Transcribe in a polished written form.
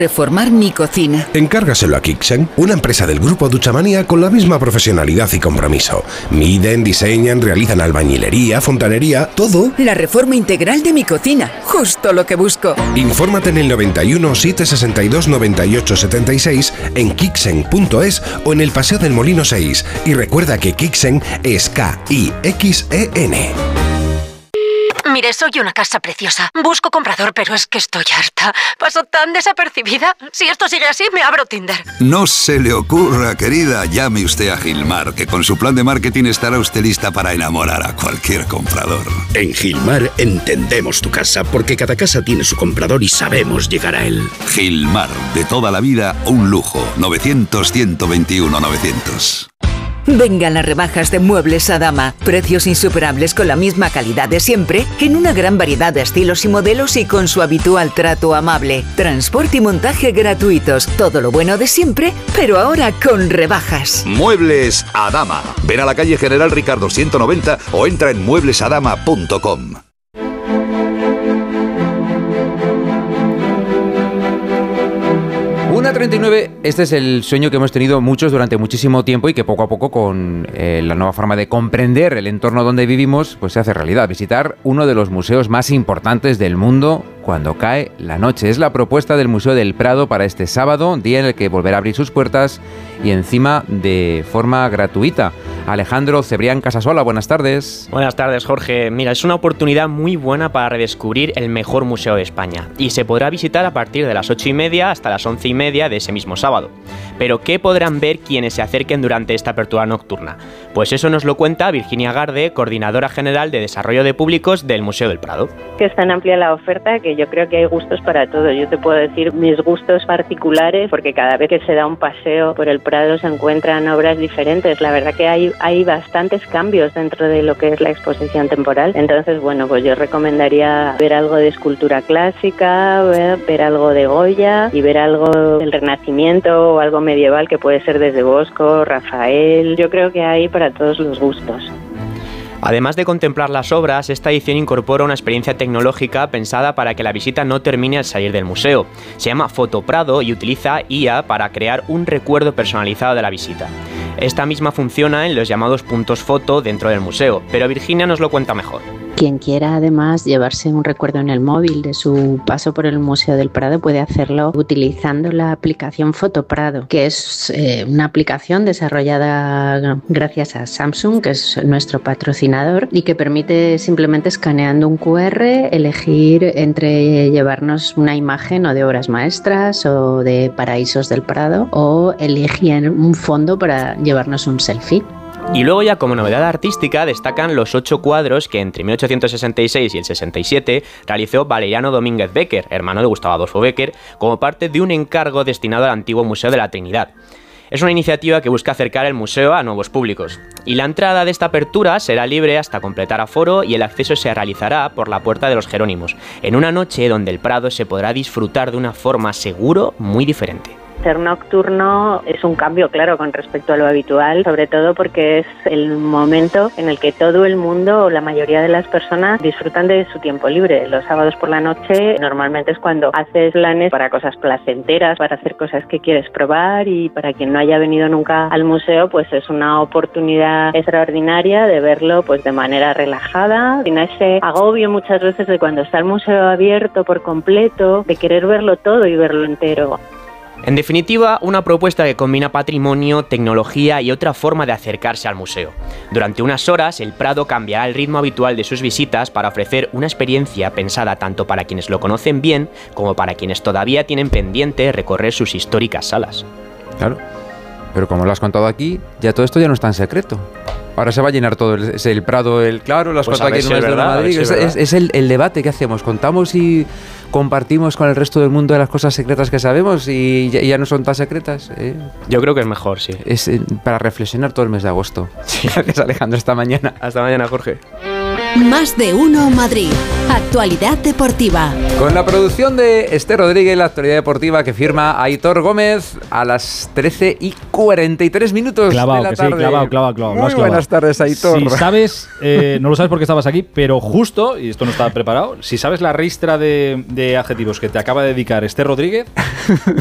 Reformar mi cocina. Encárgaselo a Kixen, una empresa del grupo Duchamanía con la misma profesionalidad y compromiso. Miden, diseñan, realizan albañilería, fontanería, todo. La reforma integral de mi cocina, justo lo que busco. Infórmate en el 91 762 98 76 en kixen.es o en el Paseo del Molino 6. Y recuerda que Kixen es K-I-X-E-N. Mire, soy una casa preciosa. Busco comprador, pero es que estoy harta. Paso tan desapercibida. Si esto sigue así, me abro Tinder. No se le ocurra, querida. Llame usted a Gilmar, que con su plan de marketing estará usted lista para enamorar a cualquier comprador. En Gilmar entendemos tu casa, porque cada casa tiene su comprador y sabemos llegar a él. Gilmar, de toda la vida, un lujo. 900-121-900. Vengan las rebajas de Muebles Adama. Precios insuperables con la misma calidad de siempre, en una gran variedad de estilos y modelos y con su habitual trato amable. Transporte y montaje gratuitos. Todo lo bueno de siempre, pero ahora con rebajas. Muebles Adama. Ven a la calle General Ricardo 190 o entra en mueblesadama.com. Una 39, este es el sueño que hemos tenido muchos durante muchísimo tiempo y que poco a poco con la nueva forma de comprender el entorno donde vivimos, pues se hace realidad. Visitar uno de los museos más importantes del mundo cuando cae la noche. Es la propuesta del Museo del Prado para este sábado, día en el que volverá a abrir sus puertas y encima de forma gratuita. Alejandro Cebrián Casasola, buenas tardes. Buenas tardes, Jorge. Mira, es una oportunidad muy buena para redescubrir el mejor museo de España y se podrá visitar a partir de las 8:30 hasta las 11:30 de ese mismo sábado. Pero ¿qué podrán ver quienes se acerquen durante esta apertura nocturna? Pues eso nos lo cuenta Virginia Garde, coordinadora general de Desarrollo de Públicos del Museo del Prado. Que es tan amplia la oferta que yo creo que hay gustos para todo. Yo te puedo decir mis gustos particulares porque cada vez que se da un paseo por el Prado se encuentran obras diferentes. La verdad que hay bastantes cambios dentro de lo que es la exposición temporal. Entonces, bueno, pues yo recomendaría ver algo de escultura clásica, ver algo de Goya y ver algo del Renacimiento o algo medieval que puede ser desde Bosco, Rafael. Yo creo que hay para todos los gustos. Además de contemplar las obras, esta edición incorpora una experiencia tecnológica pensada para que la visita no termine al salir del museo. Se llama Fotoprado y utiliza IA para crear un recuerdo personalizado de la visita. Esta misma funciona en los llamados puntos foto dentro del museo, pero Virginia nos lo cuenta mejor. Quien quiera además llevarse un recuerdo en el móvil de su paso por el Museo del Prado puede hacerlo utilizando la aplicación Fotoprado, que es una aplicación desarrollada gracias a Samsung, que es nuestro patrocinador, y que permite simplemente escaneando un QR elegir entre llevarnos una imagen o de obras maestras o de paraísos del Prado o elegir un fondo para llevarnos un selfie. Y luego ya como novedad artística destacan los 8 cuadros que entre 1866 y el 67 realizó Valeriano Domínguez Becker, hermano de Gustavo Adolfo Becker, como parte de un encargo destinado al antiguo Museo de la Trinidad. Es una iniciativa que busca acercar el museo a nuevos públicos. Y la entrada de esta apertura será libre hasta completar aforo y el acceso se realizará por la Puerta de los Jerónimos, en una noche donde el Prado se podrá disfrutar de una forma seguro muy diferente. Ser nocturno es un cambio, claro, con respecto a lo habitual, sobre todo porque es el momento en el que todo el mundo o la mayoría de las personas disfrutan de su tiempo libre. Los sábados por la noche normalmente es cuando haces planes para cosas placenteras, para hacer cosas que quieres probar, y para quien no haya venido nunca al museo, pues es una oportunidad extraordinaria de verlo pues de manera relajada, sin ese agobio muchas veces de cuando está el museo abierto por completo, de querer verlo todo y verlo entero. En definitiva, una propuesta que combina patrimonio, tecnología y otra forma de acercarse al museo. Durante unas horas, el Prado cambiará el ritmo habitual de sus visitas para ofrecer una experiencia pensada tanto para quienes lo conocen bien como para quienes todavía tienen pendiente recorrer sus históricas salas. Claro, pero como lo has contado aquí, ya todo esto ya no es tan secreto. Ahora se va a llenar todo el Prado, claro, las cosas aquí en el Madrid. Es el debate que hacemos. Contamos y compartimos con el resto del mundo de las cosas secretas que sabemos y ya no son tan secretas. Yo creo que es mejor, sí. Es para reflexionar todo el mes de agosto. Sí. Gracias, Alejandro. Hasta mañana. Hasta mañana, Jorge. Más de uno Madrid. Actualidad deportiva. Con la producción de Esther Rodríguez, la actualidad deportiva que firma Aitor Gómez a las 13:43 clavado, de la que tarde. Sí, clavado. Muy buenas tardes, Aitor. Si sabes, no lo sabes porque estabas aquí, pero justo, y esto no estaba preparado, si sabes la ristra de adjetivos que te acaba de dedicar Esther Rodríguez,